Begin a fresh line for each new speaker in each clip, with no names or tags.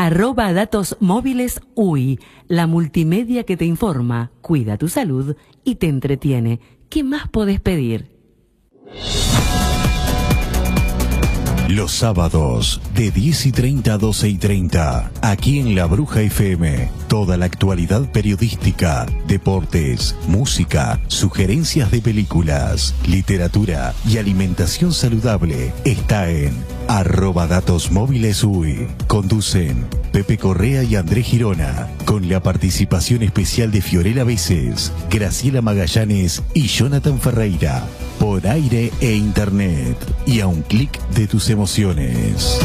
Datos Móviles UI, la multimedia que te informa, cuida tu salud y te entretiene. ¿Qué más podés pedir?
Los sábados de 10:30 a 12:30, aquí en La Bruja FM, toda la actualidad periodística, deportes, música, sugerencias de películas, literatura y alimentación saludable está en @Datos Móviles UI. Conducen Pepe Correa y Andrés Girona, con la participación especial de Fiorella Veces, Graciela Magallanes y Jonathan Ferreira, por aire e internet, y a un clic de tus emociones.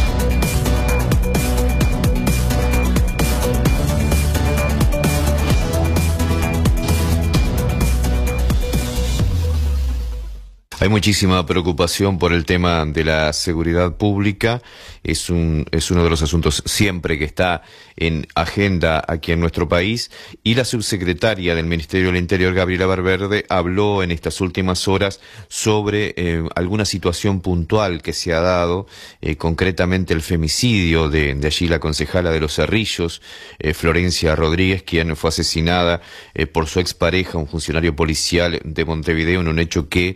Hay muchísima preocupación por el tema de la seguridad pública. Es uno de los asuntos siempre que está en agenda aquí en nuestro país. Y la subsecretaria del Ministerio del Interior, Gabriela Valverde, habló en estas últimas horas sobre alguna situación puntual que se ha dado, concretamente el femicidio de allí la concejala de Los Cerrillos, Florencia Rodríguez, quien fue asesinada por su expareja, un funcionario policial de Montevideo, en un hecho que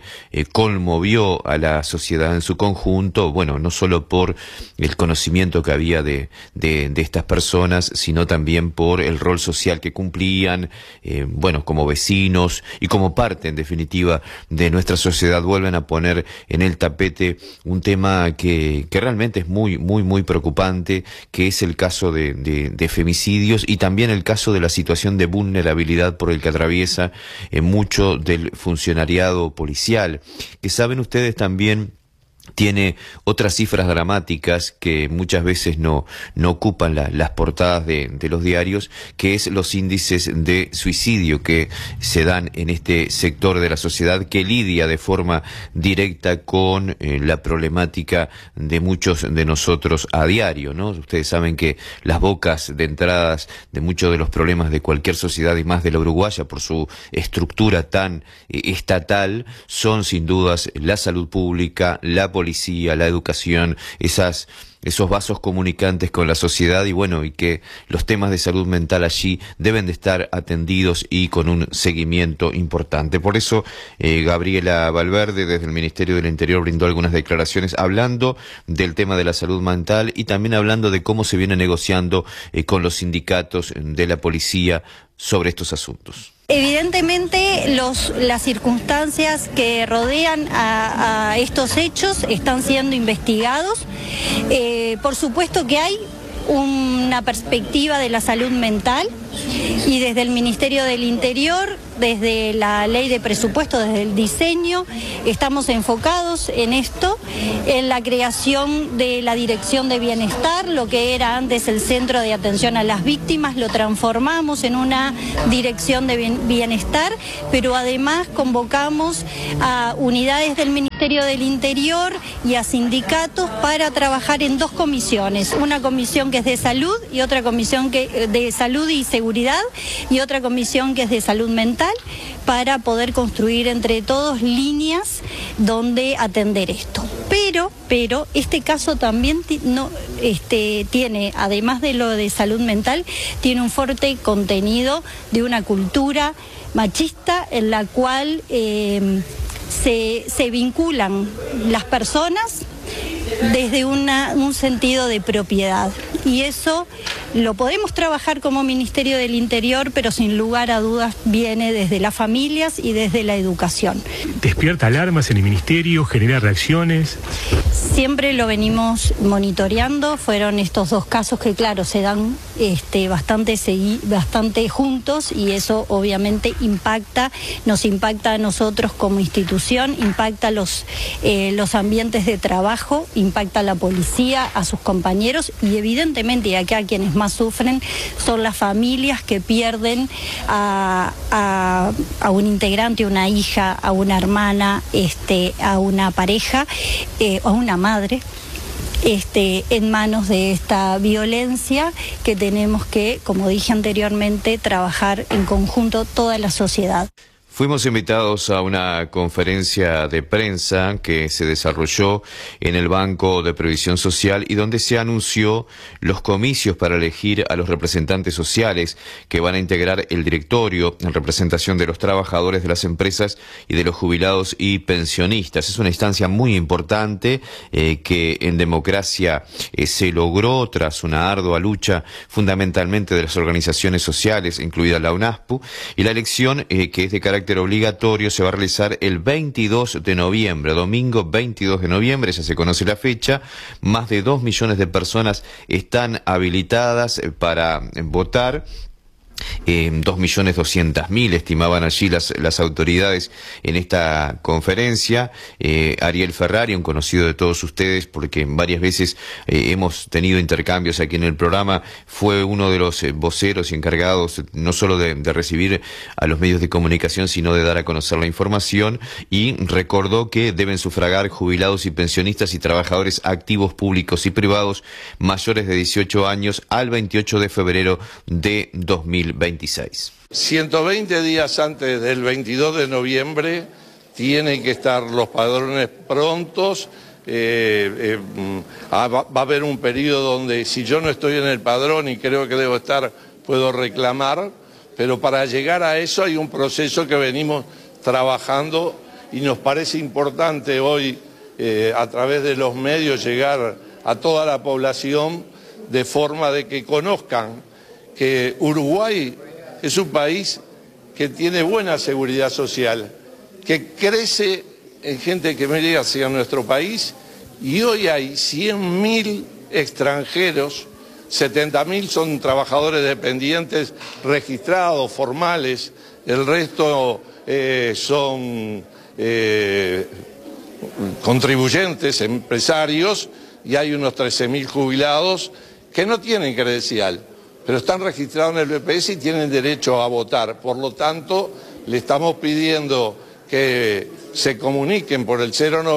conmovió a la sociedad en su conjunto, bueno, no solo por el conocimiento que había de estas personas, sino también por el rol social que cumplían, bueno, como vecinos y como parte, en definitiva, de nuestra sociedad. Vuelven a poner en el tapete un tema que realmente es muy preocupante, que es el caso de femicidios y también el caso de la situación de vulnerabilidad por el que atraviesa mucho del funcionariado policial, que saben ustedes también tiene otras cifras dramáticas que muchas veces no ocupan las portadas de los diarios, que es los índices de suicidio que se dan en este sector de la sociedad, que lidia de forma directa con la problemática de muchos de nosotros a diario, ¿no? Ustedes saben que las bocas de entradas de muchos de los problemas de cualquier sociedad, y más de la uruguaya por su estructura tan estatal, son sin dudas la salud pública, la policía, la educación, esos vasos comunicantes con la sociedad, y bueno, y que los temas de salud mental allí deben de estar atendidos y con un seguimiento importante. Por eso Gabriela Valverde desde el Ministerio del Interior brindó algunas declaraciones hablando del tema de la salud mental y también hablando de cómo se viene negociando con los sindicatos de la policía sobre estos asuntos.
Evidentemente las circunstancias que rodean a estos hechos están siendo investigados. Por supuesto que hay una perspectiva de la salud mental y desde el Ministerio del Interior, desde la ley de presupuesto, desde el diseño, estamos enfocados en esto, en la creación de la Dirección de Bienestar. Lo que era antes el Centro de Atención a las Víctimas lo transformamos en una Dirección de Bienestar, pero además convocamos a unidades del Ministerio del Interior y a sindicatos para trabajar en dos comisiones, una comisión que es de salud y otra comisión que de salud y seguridad y otra comisión que es de salud mental, para poder construir entre todos líneas donde atender esto. Pero este caso también tiene, además de lo de salud mental, tiene un fuerte contenido de una cultura machista en la cual se vinculan las personas desde un sentido de propiedad, y eso lo podemos trabajar como Ministerio del Interior, pero sin lugar a dudas viene desde las familias y desde la educación.
¿Despierta alarmas en el Ministerio? ¿Genera reacciones?
Siempre lo venimos monitoreando. Fueron estos dos casos que, claro, se dan bastante juntos, y eso obviamente nos impacta a nosotros como institución, impacta los ambientes de trabajo, impacta a la policía, a sus compañeros, y evidentemente, y acá quienes más sufren son las familias que pierden a un integrante, a una hija, a una hermana, a una pareja, a una madre, en manos de esta violencia que tenemos que, como dije anteriormente, trabajar en conjunto toda la sociedad.
Fuimos invitados a una conferencia de prensa que se desarrolló en el Banco de Previsión Social y donde se anunció los comicios para elegir a los representantes sociales que van a integrar el directorio en representación de los trabajadores de las empresas y de los jubilados y pensionistas. Es una instancia muy importante que en democracia se logró tras una ardua lucha fundamentalmente de las organizaciones sociales, incluida la UNASPU, y la elección que es de carácter obligatorio se va a realizar el 22 de noviembre, domingo 22 de noviembre, ya se conoce la fecha. Más de 2 millones de personas están habilitadas para votar. 2.200.000 estimaban allí las autoridades en esta conferencia. Ariel Ferrari, un conocido de todos ustedes, porque varias veces hemos tenido intercambios aquí en el programa, fue uno de los voceros y encargados no solo de recibir a los medios de comunicación, sino de dar a conocer la información, y recordó que deben sufragar jubilados y pensionistas y trabajadores activos públicos y privados mayores de 18 años al 28 de febrero de 2026.
120 días antes del 22 de noviembre tienen que estar los padrones prontos. Va a haber un periodo donde si yo no estoy en el padrón y creo que debo estar, puedo reclamar, pero para llegar a eso hay un proceso que venimos trabajando y nos parece importante hoy a través de los medios llegar a toda la población de forma de que conozcan que Uruguay es un país que tiene buena seguridad social, que crece en gente que migra hacia nuestro país, y hoy hay 100.000 extranjeros, 70.000 son trabajadores dependientes registrados, formales, el resto son contribuyentes, empresarios, y hay unos 13.000 jubilados que no tienen credencial, pero están registrados en el BPS y tienen derecho a votar. Por lo tanto, le estamos pidiendo que se comuniquen por el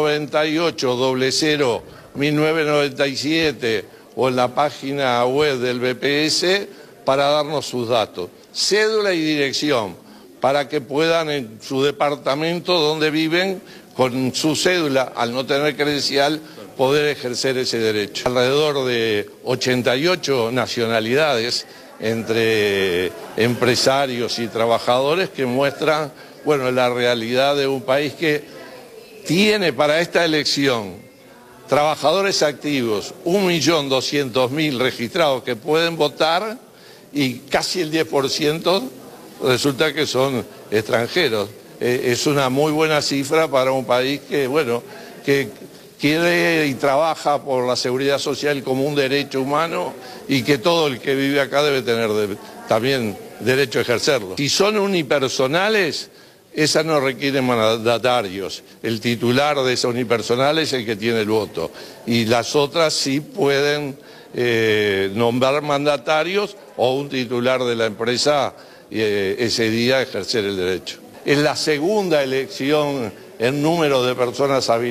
098-00-1997 o en la página web del BPS para darnos sus datos, cédula y dirección, para que puedan en su departamento donde viven, con su cédula, al no tener credencial, poder ejercer ese derecho. Alrededor de 88 nacionalidades entre empresarios y trabajadores que muestran, bueno, la realidad de un país que tiene para esta elección trabajadores activos, 1.200.000 registrados que pueden votar, y casi el 10% resulta que son extranjeros. Es una muy buena cifra para un país que, bueno, que quiere y trabaja por la seguridad social como un derecho humano, y que todo el que vive acá debe tener también derecho a ejercerlo. Si son unipersonales, esas no requieren mandatarios. El titular de esa unipersonal es el que tiene el voto, y las otras sí pueden nombrar mandatarios o un titular de la empresa ese día ejercer el derecho. Es la segunda elección en número de personas habilitadas.